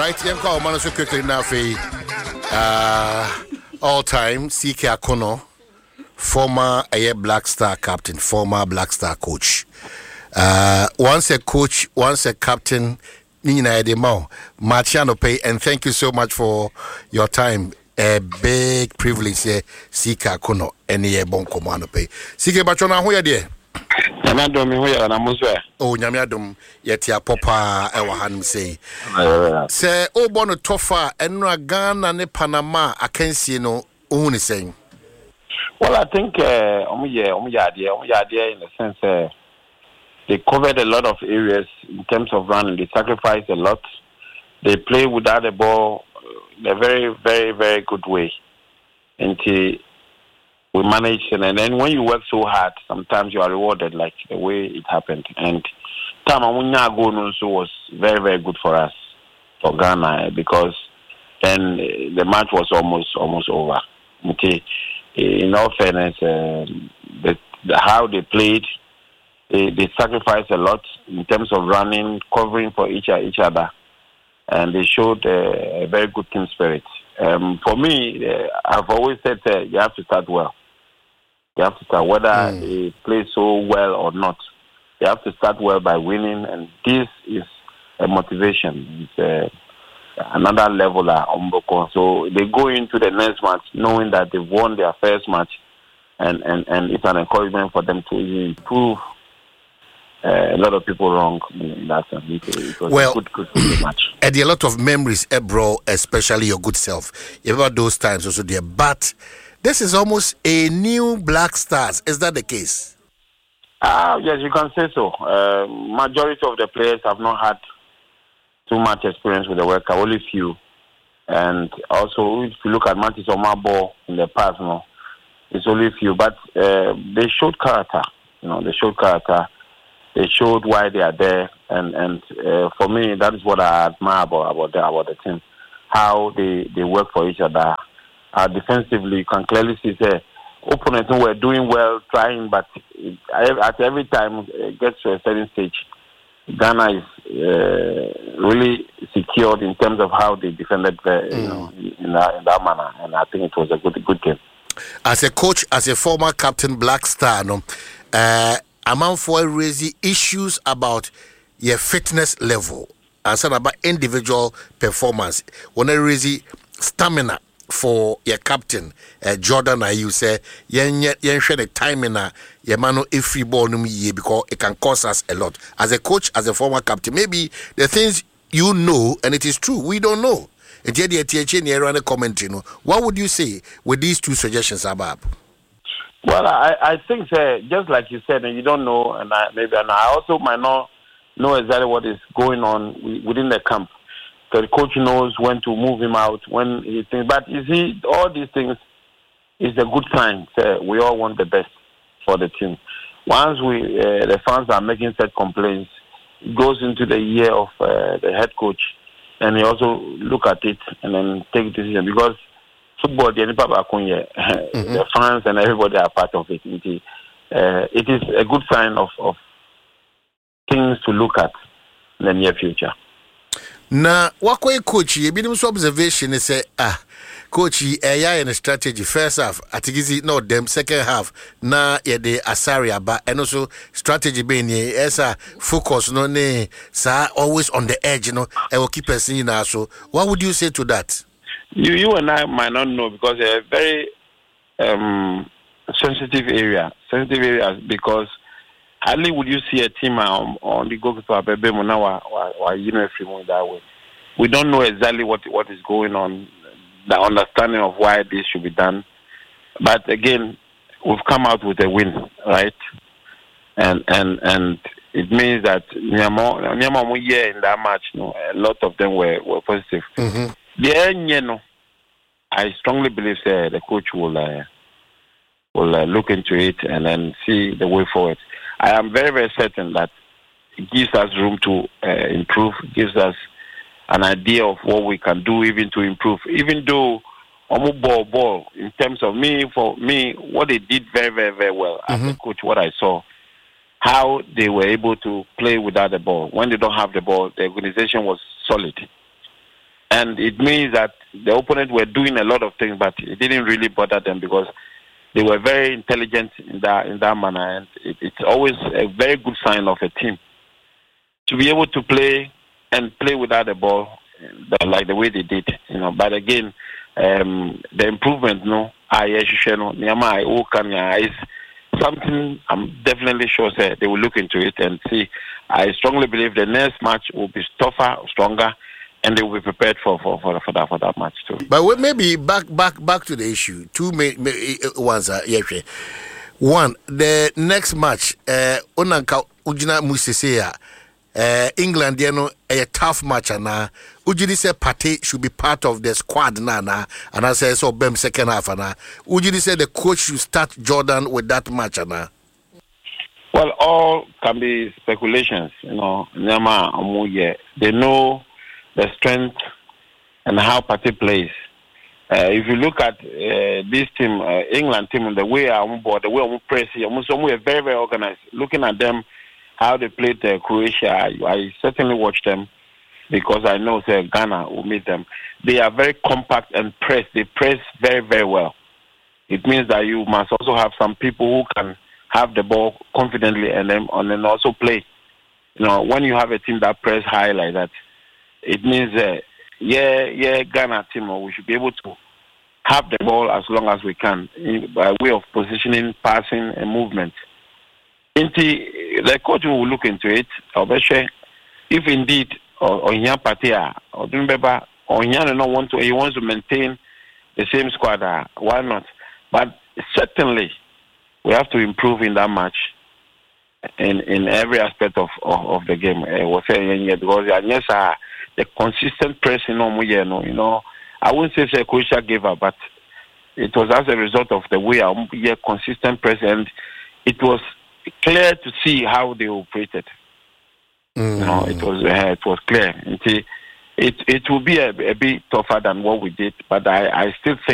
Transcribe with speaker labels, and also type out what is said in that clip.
Speaker 1: right, you call man so quickly now for all time CK Akono, former Black Star captain, former Black Star coach. Once a coach, once a captain, Nina Edemo, Marciano Pay, and thank you so much for your time. A big privilege here, CK Akono, any bon commando pay. CK Bachona, who are there? Oh, Nyamiadum, yet ya papa, ewa hanum say. Say, oh, bono tofa, enra Ghana ne Panama, I can see no, only saying.
Speaker 2: Well, I think, idea in the sense, they covered a lot of areas in terms of running. They sacrificed a lot. They play without the ball in a very, very, very good way. Until we managed, and then when you work so hard, sometimes you are rewarded, like the way it happened. And Tamamunya Agono was very, very good for us, for Ghana, because then the match was almost over. Okay. In all fairness, how they played, they sacrificed a lot in terms of running, covering for each other, and they showed a very good team spirit. For me, I've always said you have to start well. You have to start, whether they play so well or not. You have to start well by winning, and this is a motivation. It's another level at Umboko. So they go into the next match knowing that they've won their first match, and it's an encouragement for them to improve. A lot of people wrong in that sense. It was a good match.
Speaker 1: And a lot of memories, bro, especially your good self. About those times also there. But this is almost a new Black Stars. Is that the case?
Speaker 2: Yes, you can say so. Majority of the players have not had too much experience with the worker, only few. And also, if you look at Mattis Omabo in the past, it's only few. But they showed character. They showed character. They showed why they are there, and for me, that is what I admire about the team. How they work for each other. Defensively, you can clearly see the opponents who were doing well, trying, but at every time it gets to a certain stage, Ghana is really secured in terms of how they defended in that manner, and I think it was a good game.
Speaker 1: As a coach, as a former captain, Black Star, among for raising issues about your fitness level and some about individual performance. When I raise stamina for your captain, Jordan, you say, yen share the timing your man every ball because it can cost us a lot. As a coach, as a former captain, maybe the things you know, and it is true, we don't know. And yet, the comment, what would you say with these two suggestions, Abab?
Speaker 2: Well, I think, just like you said, and you don't know, and I also might not know exactly what is going on within the camp. So the coach knows when to move him out, when he thinks. But you see, all these things is a good sign. We all want the best for the team. Once the fans are making such complaints, it goes into the year of the head coach, and he also look at it and then take decision, because football, the fans and everybody are part of it. It is a good sign of things to look at in the near future.
Speaker 1: Now, what way coach? You been some observation and say, coach, AI and strategy first half. I think it's not them second half. Now, the Asaria, but and also strategy being focus sir, always on the edge. I will keep us in. So, what would you say to that?
Speaker 2: You and I might not know, because they're a very sensitive area, because hardly would you see a team on the goalkeeper that way. We don't know exactly what is going on, the understanding of why this should be done. But again, we've come out with a win, right? And it means that in that match, a lot of them were positive. Mm-hmm. I strongly believe the coach will look into it and then see the way forward. I am very, very certain that it gives us room to improve, gives us an idea of what we can do even to improve. Even though ball, in terms of for me, what they did very, very, very well as a coach, what I saw, how they were able to play without the ball. When they don't have the ball, the organization was solid. And it means that the opponent were doing a lot of things, but it didn't really bother them because they were very intelligent in that manner. And it's always a very good sign of a team to be able to play without the ball like the way they did. But again, the improvement, is something I'm definitely sure they will look into it and see. I strongly believe the next match will be tougher, stronger, and they will be prepared for that match too.
Speaker 1: But maybe back to the issue. Two main ones are here. One, the next match, Onanka Ujina Musisea, England, a tough match, and Ujidi said Partey should be part of the squad now, and I say so. Bem second half, and Ujidi said the coach should start Jordan with that match, and
Speaker 2: well, all can be speculations. Nyama Amuye, they know the strength and how Partey plays. If you look at this team, England team, the way I'm board, the way I'm pressing, we're very, very organized. Looking at them, how they played Croatia, I certainly watch them because I know Ghana will meet them. They are very compact and press. They press very, very well. It means that you must also have some people who can have the ball confidently and then also play. When you have a team that press high like that, it means Ghana team, we should be able to have the ball as long as we can by way of positioning, passing, and movement. The coach will look into it. If indeed Onya Patea or Dumbeba Onya he wants to maintain the same squad, why not? But certainly we have to improve in that match in every aspect of the game. Because the consistent pressing I wouldn't say Croatia gave up, but it was as a result of the way consistent press, and it was clear to see how they operated. It was clear. It will be a bit tougher than what we did, but I still think